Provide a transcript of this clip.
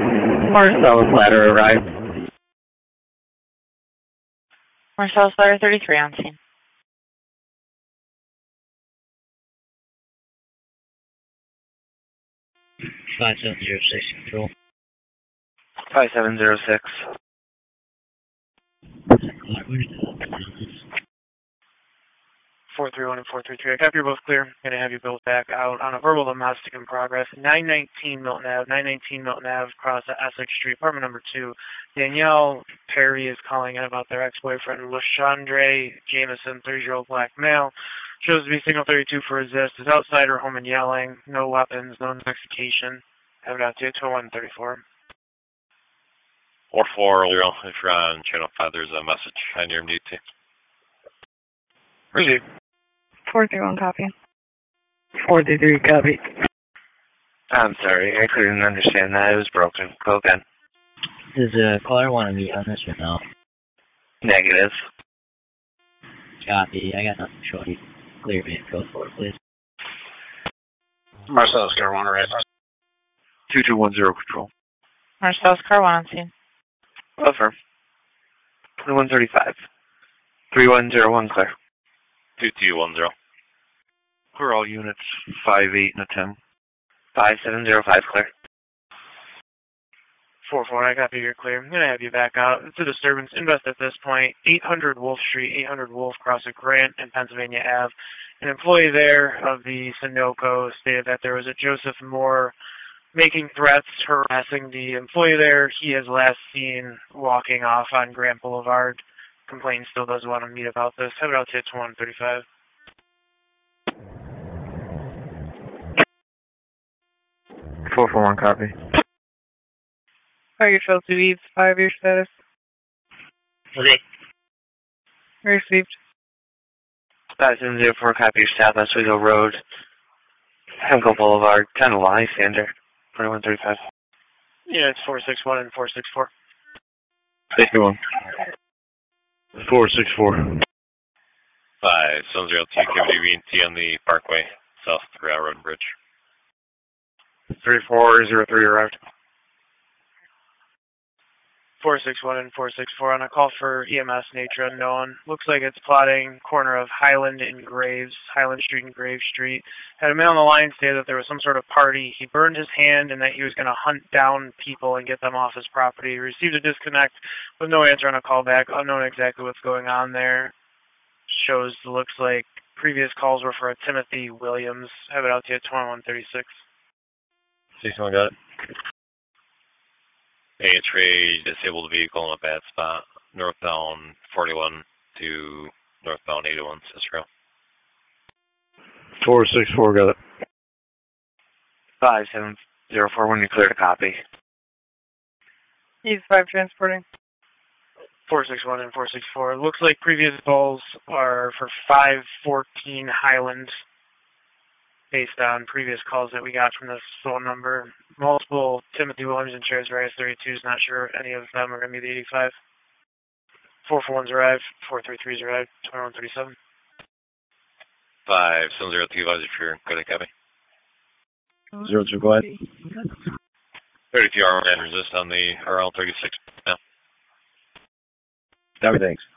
Marcellus ladder arrived. Marcellus ladder 33 on scene. 5706 control. 5706. 431 and 433. I copy, you're both clear. I'm going to have you both back out on a verbal domestic in progress. 919 Milton Ave, 919 Milton Ave, across Essex Street, apartment number 2. Danielle Perry is calling in about their ex-boyfriend, LaShondre Jameson, 30-year-old black male. Shows to be signal 32 for resist. Is outside her home and yelling. No weapons, no intoxication. Have it out to you, 2134. 440, if you're on channel 5, there's a message on your MDT. Receive. 431 copy. 433 copy. I'm sorry, I couldn't understand that. It was broken. Go again. Does caller want to meet on this or no? Negative. Copy. I got nothing short. Clear me. Go for it, please. Marcellus car 1 right. 2210 control. Marcellus car 1 on scene. Affirm. 2135. 3101 clear. 2210. Clear all units 5, 8, and a 10. 5705 clear. 4-4, I copy, you're clear. I'm going to have you back out. It's a disturbance. Invest at this point. 800 Wolf Street, 800 Wolf, cross at Grant and Pennsylvania Ave. An employee there of the Sunoco stated that there was a Joseph Moore making threats, harassing the employee there. He is last seen walking off on Grant Boulevard. Complaint still does want to meet about this. Have it out to 2135. Four for one copy. Target failed to leave. 5-year status. Okay. Received. 5704 copy, South Oswego Road, Hemco Boulevard, 10 Y, Sander, 2135. Yeah, it's 461 and 464. 61. 464. 5702 activity VNT on the Parkway, south of the Railroad Bridge. 3403 arrived. 461 and 464 on a call for EMS, nature unknown. Looks like it's plotting corner of Highland and Graves, Highland Street and Graves Street. Had a man on the line say that there was some sort of party. He burned his hand and that he was going to hunt down people and get them off his property. Received a disconnect with no answer on a call back. Unknown exactly what's going on there. Shows, looks like previous calls were for a Timothy Williams. Have it out to you at 2136. 61 got it. A-Trade disabled vehicle in a bad spot, northbound 41 to northbound 801, Cicero. 464 got it. 5704 when you clear the copy. He's 5 transporting. 461 and 464. Looks like previous calls are for 514 Highland, based on previous calls that we got from this phone number. Multiple Timothy Williams and Shares Rice 32s, not sure any of them are going to be the 85. 441's arrived, 433's arrived, 2137. 5702 advisor for good at copy. 02, go ahead. 32 armed and resist on the RL 36 now. Copy, thanks.